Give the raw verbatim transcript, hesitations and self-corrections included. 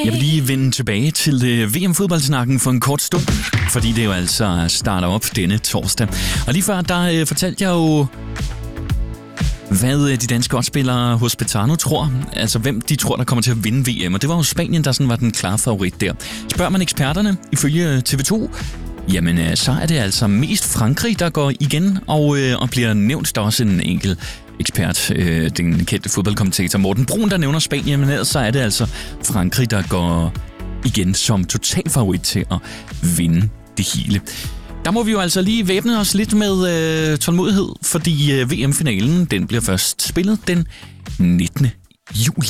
Jeg vil lige vende tilbage til øh, V M-fodboldsnakken for en kort stund, fordi det jo altså starter op denne torsdag. Og lige før, der øh, fortalte jeg jo, hvad de danske oddsspillere hos Betano tror, altså hvem de tror, der kommer til at vinde V M. Og det var jo Spanien, der sådan var den klare favorit der. Spørger man eksperterne, ifølge T V to, jamen så er det altså mest Frankrig, der går igen og, øh, og bliver nævnt. Der er også en enkelt ekspert, øh, den kendte fodboldkommentator Morten Brun, der nævner Spanien, men ellers så er det altså Frankrig, der går igen som total favorit til at vinde det hele. Der må vi jo altså lige væbne os lidt med øh, tålmodighed, fordi øh, V M-finalen den bliver først spillet den nittende juli.